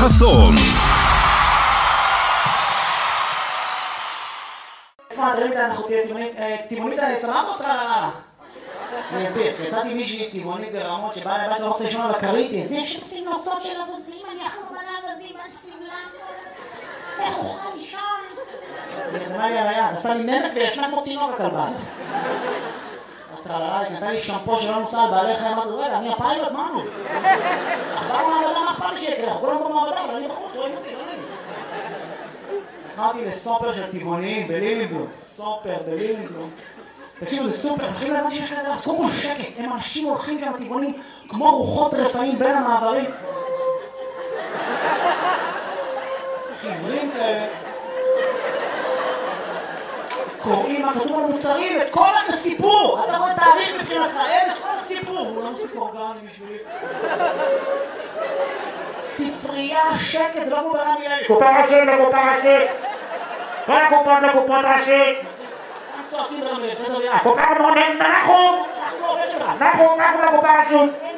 חסון. אנחנו טבעונית סבבה או טרללה? אני אסביר, יצאתי מישהי טבעונית ברמות שבאה לבית לא רוצה לישון על הכרית. זה שפים נוצות של אבזים, אני אחלום על האבזים, על סמלן, איך אוכל לישון? היא נכנעה לי על היד, עשה לי נמק וישנה כמו תינוק הכלבה. הטרללה, היא קנתה לי שמפו שלא נוסע על בעלי חיים, אמרתי, רגע, אני הפיילוט, מה נו? אכבר מעבדה, מה אכפת לי שיקרה? אנחנו כולם במעבדה, אבל אני בחוץ, רואים אותי, לא נעים. נכנסתי לסופר של טבעוניים בלילינבלום, סופר בלילינבלום. תקשיבו, זה סופר, מתחילים להביא שיש כזה, אז קודם כל שקט, הם אנשים הולכים שם טבעונים כמו רוחות רפאים בין המעברים. חיוורים כאלה. קוראים מה כתוב על מוצרים, את כל הסיפור. אתה רואה תאריך מבחינתך, את כל הסיפור. הוא לא מוסיף אורגני בשבילי. ספרייה, שקט, זה לא כמו ברמי לוי. קופה ראשית לקופה ראשית. כל הקופות לקופות ראשית. צועקים ברמי לוי, קופה מונן, נחום לקופה ראשית.